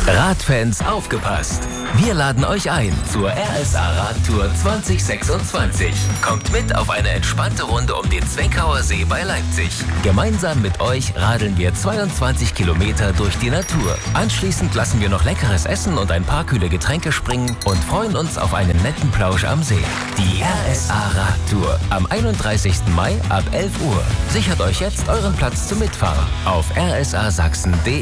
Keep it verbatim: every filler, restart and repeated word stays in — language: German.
Radfans, aufgepasst! Wir laden euch ein zur R S A Radtour zwanzig sechsundzwanzig. Kommt mit auf eine entspannte Runde um den Zwenkauer See bei Leipzig. Gemeinsam mit euch radeln wir zweiundzwanzig Kilometer durch die Natur. Anschließend lassen wir noch leckeres Essen und ein paar kühle Getränke springen und freuen uns auf einen netten Plausch am See. Die R S A Radtour am einunddreißigsten Mai ab elf Uhr. Sichert euch jetzt euren Platz zum Mitfahren auf r s a sachsen punkt d e.